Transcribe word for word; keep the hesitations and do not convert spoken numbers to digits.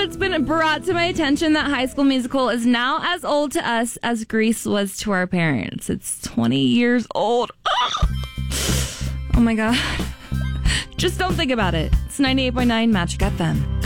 it's been brought to my attention that High School Musical is now as old to us as Grease was to our parents. It's twenty years old. Oh my God. Just don't think about it. It's ninety-eight point nine Magic F M.